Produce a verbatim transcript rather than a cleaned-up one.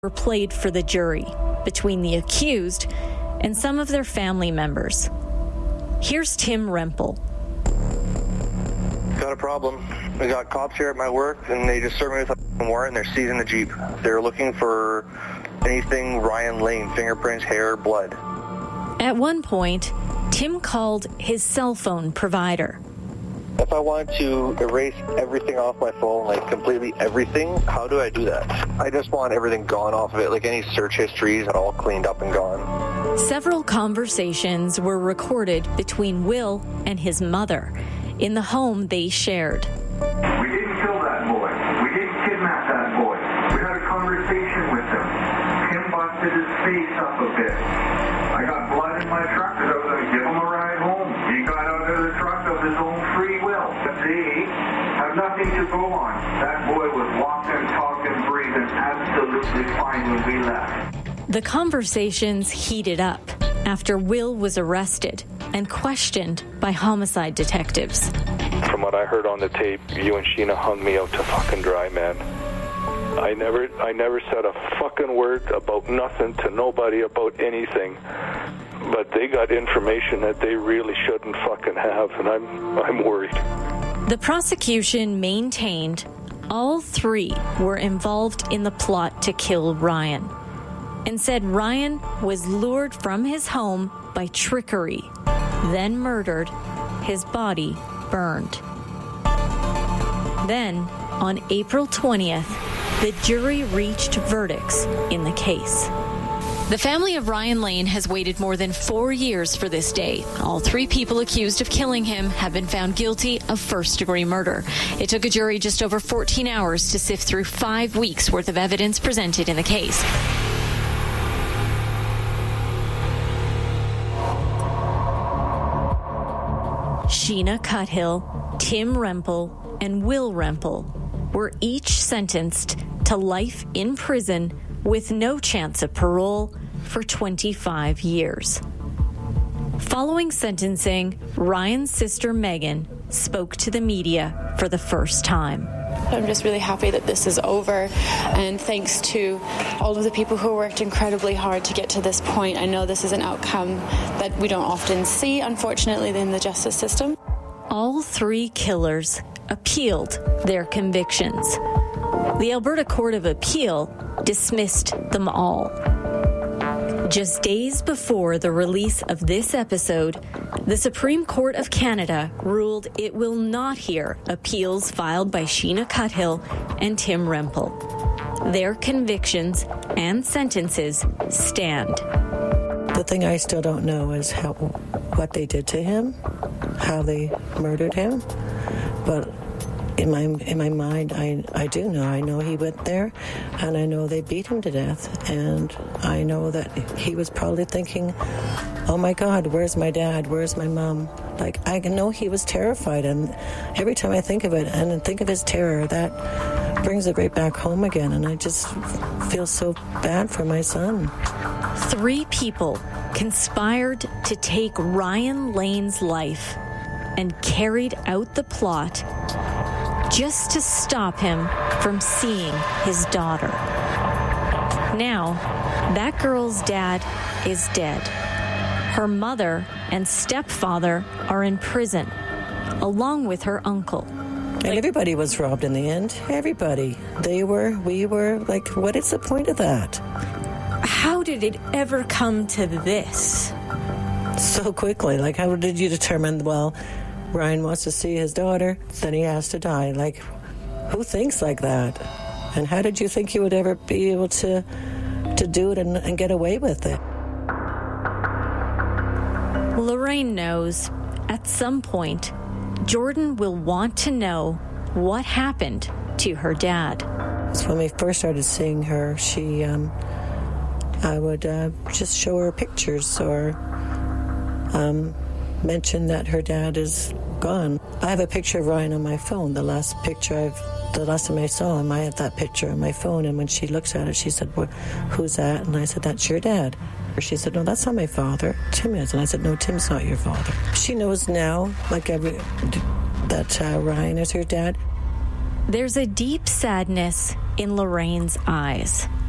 were played for the jury between the accused and some of their family members. Here's Tim Rempel. Got a problem. We got cops here at my work, and they just served me with a warrant, and they're seizing the Jeep. They're looking for anything Ryan Lane, fingerprints, hair, blood. At one point, Tim called his cell phone provider. If I wanted to erase everything off my phone, like completely everything, how do I do that? I just want everything gone off of it, like any search histories all cleaned up and gone. Several conversations were recorded between Will and his mother in the home they shared. We didn't kill that boy. We didn't kidnap that boy. We had a conversation with him. Tim busted his face up a bit. I got blood in my truck because I was going to give him a ride home. He got out of the truck of his own free will. But they have nothing to go on. That boy was walking, talking, breathing absolutely fine when we left. The conversations heated up after Will was arrested and questioned by homicide detectives. From what I heard on the tape, you and Sheena hung me out to fucking dry, man. I never I never said a fucking word about nothing to nobody about anything. But they got information that they really shouldn't fucking have, and I'm I'm worried. The prosecution maintained all three were involved in the plot to kill Ryan and said Ryan was lured from his home by trickery, then murdered, his body burned. Then, on April twentieth, the jury reached verdicts in the case. The family of Ryan Lane has waited more than four years for this day. All three people accused of killing him have been found guilty of first-degree murder. It took a jury just over fourteen hours to sift through five weeks' worth of evidence presented in the case. Sheena Cuthill, Tim Rempel, and Will Rempel were each sentenced to life in prison with no chance of parole for twenty-five years. Following sentencing, Ryan's sister Megan spoke to the media for the first time. I'm just really happy that this is over, and thanks to all of the people who worked incredibly hard to get to this point. I know this is an outcome that we don't often see, unfortunately, in the justice system. All three killers appealed their convictions. The Alberta Court of Appeal dismissed them all. Just days before the release of this episode, the Supreme Court of Canada ruled it will not hear appeals filed by Sheena Cuthill and Tim Rempel. Their convictions and sentences stand. The thing I still don't know is how, what they did to him, how they murdered him, but In my in my mind, I, I do know. I know he went there, and I know they beat him to death, and I know that he was probably thinking, oh my God, where's my dad? Where's my mom? Like, I know he was terrified, and every time I think of it and think of his terror, that brings it right back home again, and I just feel so bad for my son. Three people conspired to take Ryan Lane's life and carried out the plot just to stop him from seeing his daughter. Now, that girl's dad is dead. Her mother and stepfather are in prison, along with her uncle. And everybody was robbed in the end. Everybody. They were, we were, like, what is the point of that? How did it ever come to this? So quickly. Like, how did you determine, well, Ryan wants to see his daughter, then he has to die. Like, who thinks like that? And how did you think you would ever be able to to do it and, and get away with it? Lorraine knows at some point, Jordan will want to know what happened to her dad. So when we first started seeing her, she, um, I would uh, just show her pictures or um, mention that her dad is gone. I have a picture of Ryan on my phone. The last picture I've, the last time I saw him, I had that picture on my phone. And when she looks at it, she said, well, who's that? And I said, that's your dad. She said, no, that's not my father. Tim is. And I said, no, Tim's not your father. She knows now, like every, that uh, Ryan is her dad. There's a deep sadness in Lorraine's eyes.